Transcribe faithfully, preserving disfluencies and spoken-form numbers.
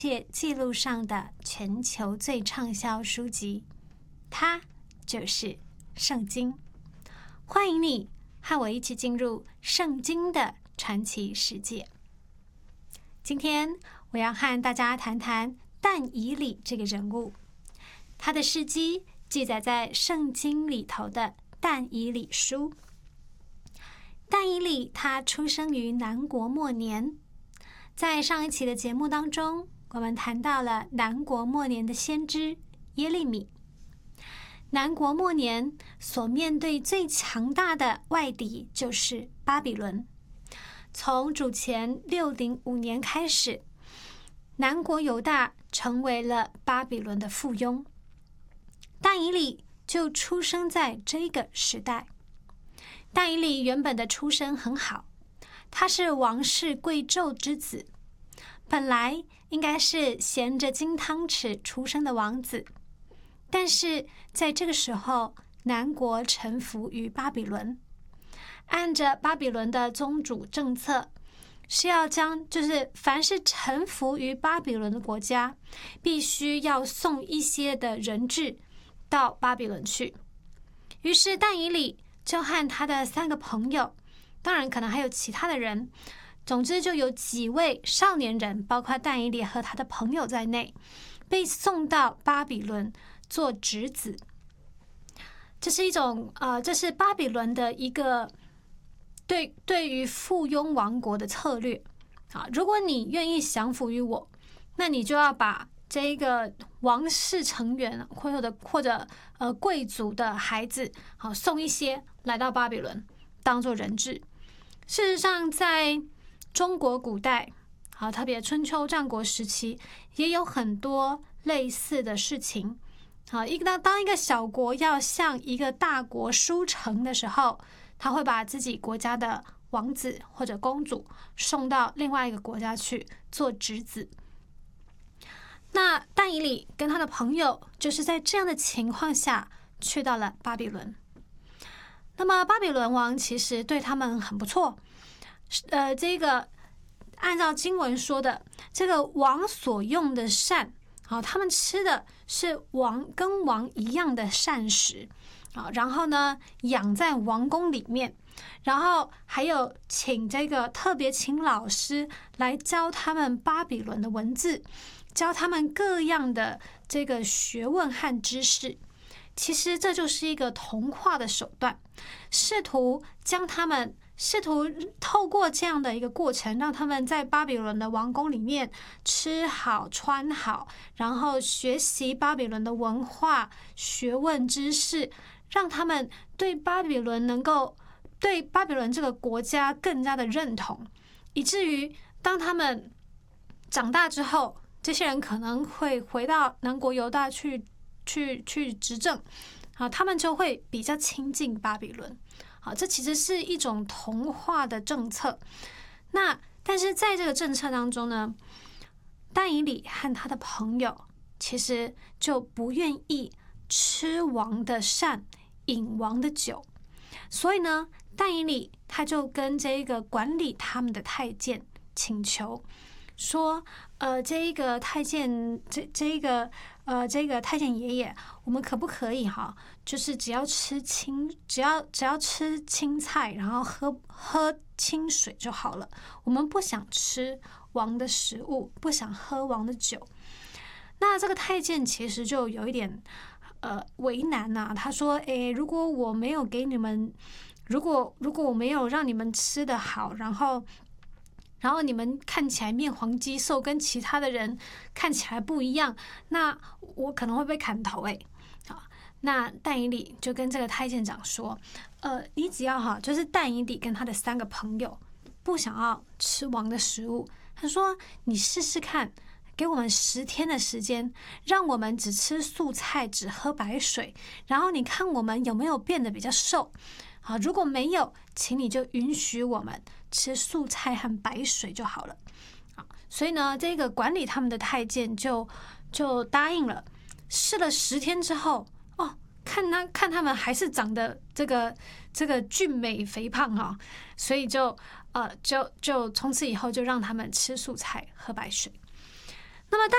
界记录上的全球最畅销书籍，它就是圣经。欢迎你和我一起进入圣经的传奇世界。今天我要和大家谈谈但以理这个人物，他的事迹记载在圣经里头的但以理书。但以理他出生于南国末年，在上一期的节目当中，我们谈到了南国末年的先知耶利米。南国末年所面对最强大的外敌就是巴比伦。从主前六零五年开始，南国犹大成为了巴比伦的附庸。但以理就出生在这个时代。但以理原本的出身很好，他是王室贵胄之子，本来应该是衔着金汤匙出生的王子，但是在这个时候，南国臣服于巴比伦，按着巴比伦的宗主政策，是要将就是凡是臣服于巴比伦的国家，必须要送一些的人质到巴比伦去。于是但以理就和他的三个朋友，当然可能还有其他的人，总之就有几位少年人，包括但以理和他的朋友在内，被送到巴比伦做侄子。这是一种呃，这是巴比伦的一个对对于附庸王国的策略啊。如果你愿意降服于我，那你就要把这一个王室成员或者或者呃贵族的孩子，好送一些来到巴比伦当做人质。事实上，在中国古代，好特别春秋战国时期，也有很多类似的事情。好，一个当一个小国要向一个大国输城的时候，他会把自己国家的王子或者公主送到另外一个国家去做侄子。那但以理跟他的朋友就是在这样的情况下去到了巴比伦。那么巴比伦王其实对他们很不错，呃，这个按照经文说的，这个王所用的膳，好，他们吃的是王跟王一样的膳食，好，然后呢养在王宫里面，然后还有请这个特别请老师来教他们巴比伦的文字，教他们各样的这个学问和知识。其实这就是一个同化的手段，试图将他们试图透过这样的一个过程，让他们在巴比伦的王宫里面吃好穿好，然后学习巴比伦的文化学问知识，让他们对巴比伦能够对巴比伦这个国家更加的认同，以至于当他们长大之后，这些人可能会回到南国犹大去去去执政，啊，他们就会比较亲近巴比伦。好，这其实是一种同化的政策。那但是在这个政策当中呢，但以理和他的朋友其实就不愿意吃王的膳，饮王的酒，所以呢，但以理他就跟这个管理他们的太监请求说，呃，这一个太监，这这一个呃，这个太监爷爷，我们可不可以哈，就是只要吃青，只要只要吃青菜，然后喝喝清水就好了。我们不想吃王的食物，不想喝王的酒。那这个太监其实就有一点呃为难呐、啊，他说，诶，如果我没有给你们，如果如果我没有让你们吃得好，然后。然后你们看起来面黄肌瘦，跟其他的人看起来不一样，那我可能会被砍头哎。好，那但以理就跟这个太监长说，呃，你只要哈，就是但以理跟他的三个朋友不想要吃王的食物，他说你试试看，给我们十天的时间，让我们只吃素菜，只喝白水，然后你看我们有没有变得比较瘦。好，如果没有，请你就允许我们吃素菜和白水就好了。好，所以呢，这个管理他们的太监就就答应了。试了十天之后，哦，看他看他们还是长得这个这个俊美肥胖哈、哦，所以就呃就就从此以后就让他们吃素菜喝白水。那么但